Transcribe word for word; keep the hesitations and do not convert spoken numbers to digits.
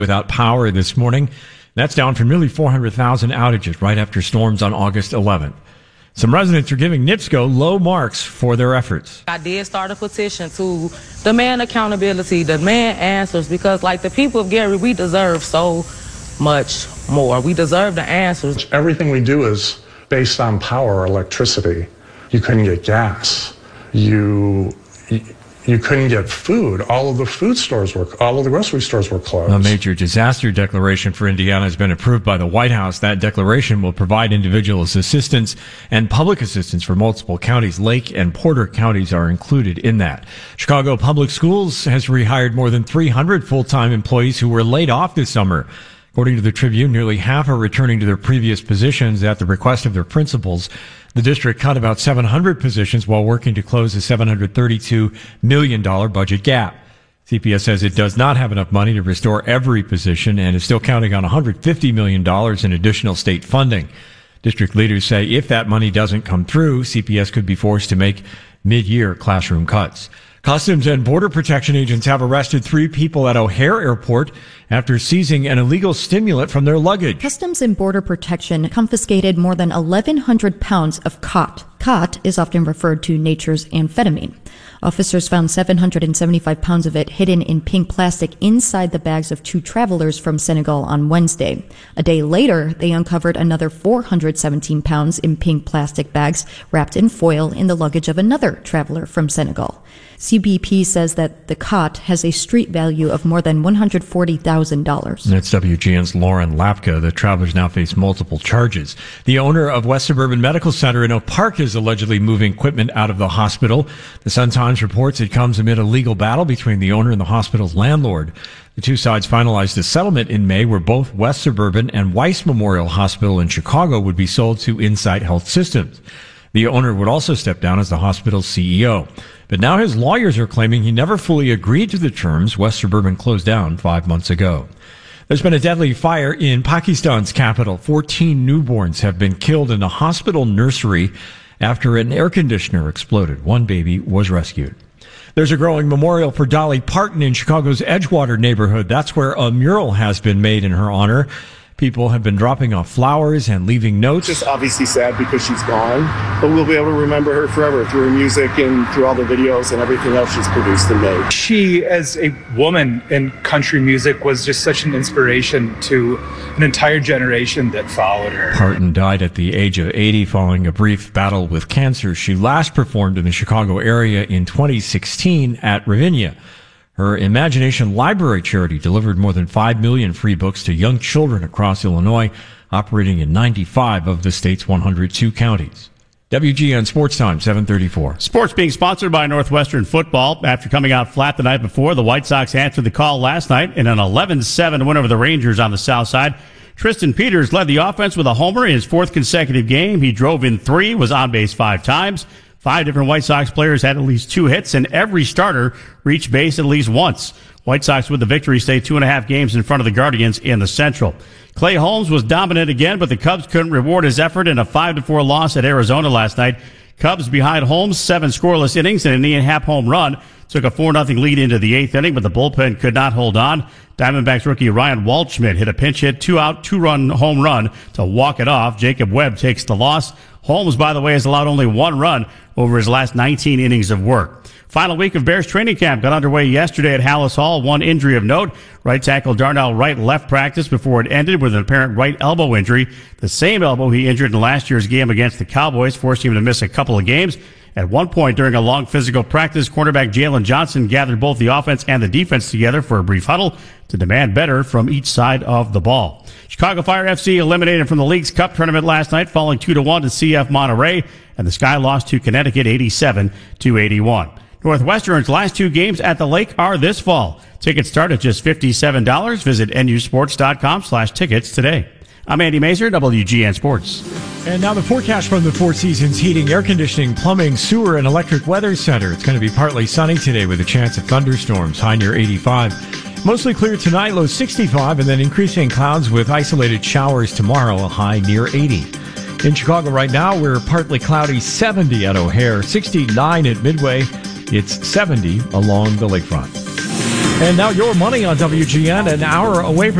without power this morning. That's down from nearly four hundred thousand outages right after storms on August eleventh. Some residents are giving NIPSCO low marks for their efforts. I did start a petition to demand accountability, demand answers, because like the people of Gary, we deserve so much more. We deserve the answers. Everything we do is based on power or electricity. You couldn't get gas. You... You couldn't get food. All of the food stores were, all of the grocery stores were closed. A major disaster declaration for Indiana has been approved by the White House. That declaration will provide individual assistance and public assistance for multiple counties. Lake and Porter counties are included in that. Chicago Public Schools has rehired more than three hundred full-time employees who were laid off this summer. According to the Tribune, nearly half are returning to their previous positions at the request of their principals. The district cut about seven hundred positions while working to close a seven hundred thirty-two million dollars budget gap. C P S says it does not have enough money to restore every position and is still counting on one hundred fifty million dollars in additional state funding. District leaders say if that money doesn't come through, C P S could be forced to make mid-year classroom cuts. Customs and Border Protection agents have arrested three people at O'Hare Airport after seizing an illegal stimulant from their luggage. Customs and Border Protection confiscated more than eleven hundred pounds of khat. Khat is often referred to nature's amphetamine. Officers found seven hundred seventy-five pounds of it hidden in pink plastic inside the bags of two travelers from Senegal on Wednesday. A day later, they uncovered another four hundred seventeen pounds in pink plastic bags wrapped in foil in the luggage of another traveler from Senegal. C B P says that the khat has a street value of more than one hundred forty thousand dollars. That's W G N's Lauren Lapka. The travelers now face multiple charges. The owner of West Suburban Medical Center in Oak Park is allegedly moving equipment out of the hospital. The Sun-Times reports it comes amid a legal battle between the owner and the hospital's landlord. The two sides finalized a settlement in May where both West Suburban and Weiss Memorial Hospital in Chicago would be sold to Insight Health Systems. The owner would also step down as the hospital's C E O. But now his lawyers are claiming he never fully agreed to the terms West Suburban closed down five months ago. There's been a deadly fire in Pakistan's capital. fourteen newborns have been killed in a hospital nursery after an air conditioner exploded. One baby was rescued. There's a growing memorial for Dolly Parton in Chicago's Edgewater neighborhood. That's where a mural has been made in her honor. People have been dropping off flowers and leaving notes. Just obviously sad because she's gone, but we'll be able to remember her forever through her music and through all the videos and everything else she's produced and made. She, as a woman in country music, was just such an inspiration to an entire generation that followed her. Parton died at the age of eighty following a brief battle with cancer. She last performed in the Chicago area in twenty sixteen at Ravinia. Her Imagination Library charity delivered more than five million free books to young children across Illinois, operating in ninety-five of the state's one hundred two counties. W G N Sports Time, seven thirty-four. Sports being sponsored by Northwestern Football. After coming out flat the night before, the White Sox answered the call last night in an eleven seven win over the Rangers on the south side. Tristan Peters led the offense with a homer in his fourth consecutive game. He drove in three, was on base five times. Five different White Sox players had at least two hits, and every starter reached base at least once. White Sox with the victory stay two and a half games in front of the Guardians in the Central. Clay Holmes was dominant again, but the Cubs couldn't reward his effort in a five to four loss at Arizona last night. Cubs behind Holmes, seven scoreless innings and an Ian Happ home run. Took a four nothing lead into the eighth inning, but the bullpen could not hold on. Diamondbacks rookie Ryan Waldschmidt hit a pinch hit, two-out, two-run home run to walk it off. Jacob Webb takes the loss. Holmes, by the way, has allowed only one run over his last nineteen innings of work. Final week of Bears training camp got underway yesterday at Hallis Hall. One injury of note. Right tackle Darnell Wright left practice before it ended with an apparent right elbow injury. The same elbow he injured in last year's game against the Cowboys, forcing him to miss a couple of games. At one point during a long physical practice, cornerback Jalen Johnson gathered both the offense and the defense together for a brief huddle to demand better from each side of the ball. Chicago Fire F C eliminated from the League's Cup tournament last night, falling two to one to C F Monterey, and the Sky lost to Connecticut eighty-seven to eighty-one. Northwestern's last two games at the Lake are this fall. Tickets start at just fifty-seven dollars. Visit nusports.com slash tickets today. I'm Andy Mazer, W G N Sports. And now the forecast from the Four Seasons Heating, Air Conditioning, Plumbing, Sewer, and Electric Weather Center. It's going to be partly sunny today with a chance of thunderstorms, high near eighty-five. Mostly clear tonight, low sixty-five, and then increasing clouds with isolated showers tomorrow, a high near eighty. In Chicago right now, we're partly cloudy, seventy at O'Hare, sixty-nine at Midway. It's seventy along the lakefront. And now your money on W G N, an hour away from